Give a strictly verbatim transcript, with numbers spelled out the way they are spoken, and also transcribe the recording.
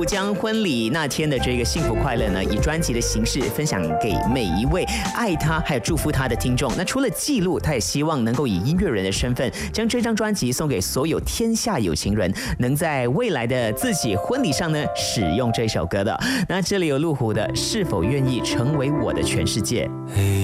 将婚礼那天的这个幸福快乐呢，以专辑的形式分享给每一位爱他还有祝福他的听众。那除了记录，他也希望能够以音乐人的身份，将这张专辑送给所有天下有情人，能在未来的自己婚礼上呢使用这首歌的。那这里有路虎的《是否愿意成为我的全世界》。